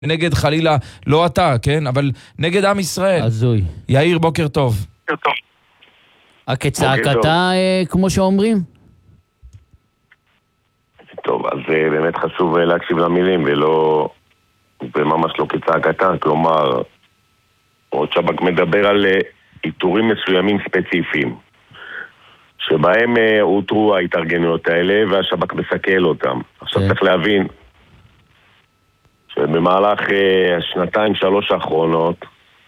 נגד חלילה, לא אתה, כן? אבל נגד עם ישראל. הזוי. יאיר, בוקר טוב. בוקר טוב. כצעקתה, כמו שאומרים? טוב, אז באמת חשוב להקשיב למילים וממש לא כצעקתה. כלומר, עוד שב"כ מדבר על איתורים מסוימים ספציפיים שבהם הותרו ההתארגנויות האלה והשב"כ מסכל אותם. עכשיו צריך להבין שבמהלך השנתיים-שלוש האחרונות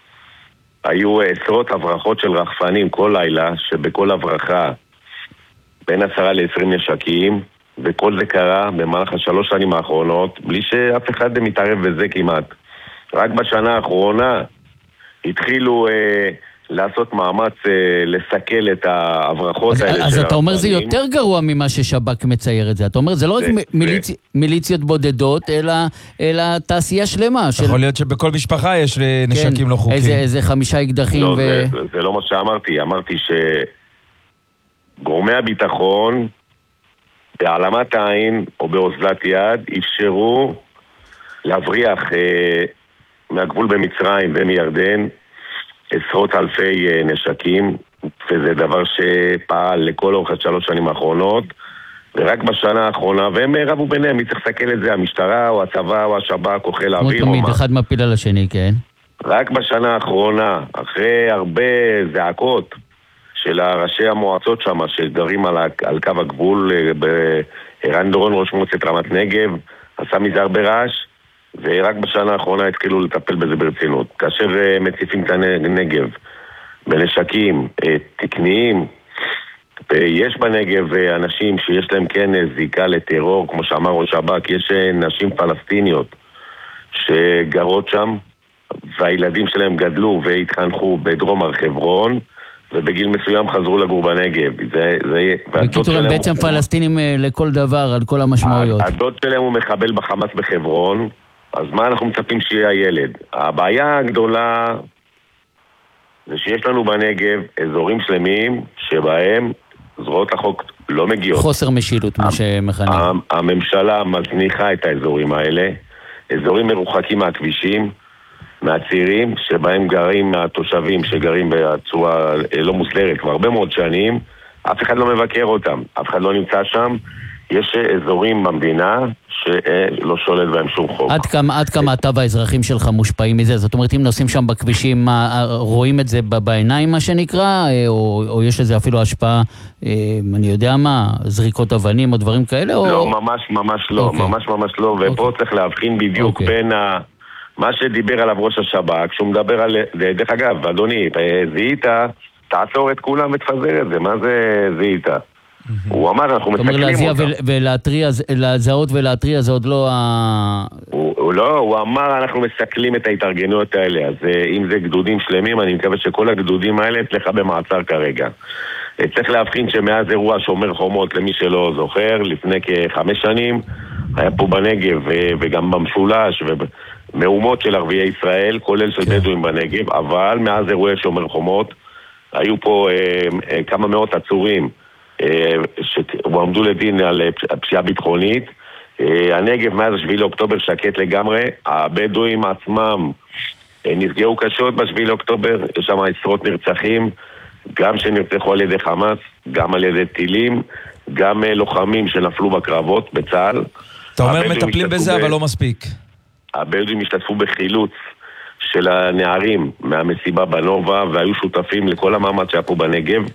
היו עשרות הברחות של רחפנים כל לילה, שבכל הברחה בין 10 ל-20 נשקים, וכל זה קרה במהלך השלוש שנים האחרונות בלי שאף אחד מתערב בזה כמעט. רק בשנה האחרונה התחילו לעשות מאמץ לסכל את ההברחות האלה. אז אתה אומר זה יותר גרוע ממה ששב"כ מצייר את זה. אתה אומר זה לא רק מיליציות בודדות, אלא תעשייה שלמה. יכול להיות שבכל משפחה יש נשקים לא חוקיים. איזה 5 אקדחים. לא, זה לא מה שאמרתי. אמרתי שגורמי הביטחון בהעלמת עין או באוזלת יד אפשרו להבריח מהגבול במצרים ומירדן עשרות אלפי נשקים, וזה דבר שפעל לכל אורך 3 שנים האחרונות, ורק בשנה האחרונה, והם רבו ביניהם, מי צריך לסכל את זה, המשטרה או הצבא או השב"כ או חיל האוויר כמו תמיד, אחד מפיל על השני, כן. רק בשנה האחרונה, אחרי הרבה זעקות של ראשי המועצות שם, שגרים על קו הגבול, ערן דורון, ראש מועצת רמת נגב, עשה מזה הרבה רעש, ורק בשנה האחרונה התחילו לטפל בזה ברצינות. כאשר מציפים את הנגב בנשקים תקניים, יש בנגב אנשים שיש להם כן זיקה לטרור, כמו שאמר ראש שב"כ, יש נשים פלסטיניות שגרות שם, והילדים שלהם גדלו והתחנכו בדרום הר חברון, ובגיל מסוים חזרו לגור בנגב. בקיצור, הם בעצם פלסטינים לכל דבר, על כל המשמעויות. הדוד שלהם הוא מחבל בחמאס בחברון, אז מה אנחנו מצפים שיהיה הילד? הבעיה הגדולה זה שיש לנו בנגב אזורים שלמים שבהם זרועות החוק לא מגיעות. חוסר משילות, מה שמכנים. הממשלה מזניחה את האזורים האלה, אזורים מרוחקים מהכבישים, מהצירים שבהם גרים התושבים שגרים בצורה לא מוסדרת כבר הרבה מאוד שנים, אף אחד לא מבקר אותם, אף אחד לא נמצא שם. יש אזורים במדינה שלא שולט בהם שום חוק. עד כמה אתה והאזרחים שלך מושפעים מזה? זאת אומרת, אם נוסעים שם בכבישים, רואים את זה בעיניים, מה שנקרא, או יש לזה אפילו השפעה, אני יודע מה, זריקות אבנים או דברים כאלה? לא, ממש לא, ממש לא, ופה צריך להבחין בדיוק בין מה שדיבר עליו ראש השב"כ, שהוא מדבר על, דרך אגב, אדוני, זיהית, תעצור את כולם ותפזר את זה, מה זה זיהית? הוא אמר, אנחנו מסכלים אותם. להזהות ולהטריע זה עוד לא הוא אמר, אנחנו מסכלים את ההתארגנויות האלה, אז אם זה גדודים שלמים, אני מקווה שכל הגדודים האלה אצלך במעצר כרגע. צריך להבחין שמאז אירוע שומר חומות, למי שלא זוכר, לפני כ5 שנים, היה פה בנגב וגם במשולש ומהומות של ערביי ישראל, כולל של בדואים בנגב, אבל מאז אירועי שומר חומות, היו פה כמה מאות עצורים שהועמדו לדין על פשיעה ביטחונית. הנגב מאז 7 לאוקטובר שקט לגמרי, הבדואים עצמם נפגעו קשות ב7 לאוקטובר, יש שם עשרות נרצחים, גם שנרצחו על ידי חמאס, גם על ידי טילים, גם לוחמים שנפלו בקרבות בצה"ל. אתה אומר מטפלים בזה אבל לא מספיק. הבדואים השתתפו בחילוץ של הנערים מהמסיבה בנובה והיו שותפים לכל המאמץ שהיה פה בנגב,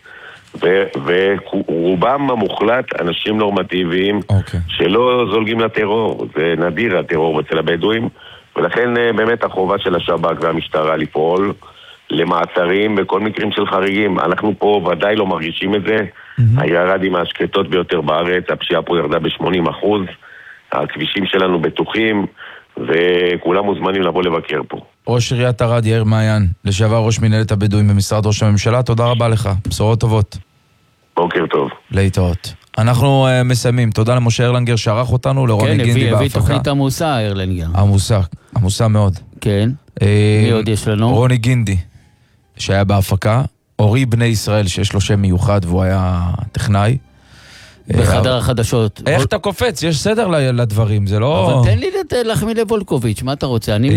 ורובם המוחלט אנשים נורמטיביים שלא זולגים לטרור. זה נדיר הטרור אצל הבדואים, ולכן באמת החובה של השב"כ והמשטרה לפעול למעצרים בכל מקרים של חריגים. אנחנו פה ודאי לא מרגישים את זה. הירדים השקטות ביותר בארץ, הפשיעה פה ירדה ב80%, הכבישים שלנו בטוחים, וכולם מוזמנים לבוא לבקר פה. ראש עיריית ערד יאיר מעיין, לשעבר ראש מנהלת הבדואים במשרד ראש הממשלה, תודה רבה לך, בשורות טובות. בוקר טוב. להתראות. אנחנו מסיימים, תודה למשה ארלנגר שערך אותנו, לרוני גינדי בהפקה. כן, הביא תוכנית עמוסה ארלנגר. עמוסה מאוד. כן, מי עוד יש לנו? רוני גינדי, שהיה בהפקה, אורי בני ישראל שיש לו שם מיוחד והוא היה טכנאי, בחדר החדשות. איך אתה קופץ? יש סדר לדברים, זה לא... אבל תן לי להחמיא לוולקוביץ', מה אתה רוצה? אני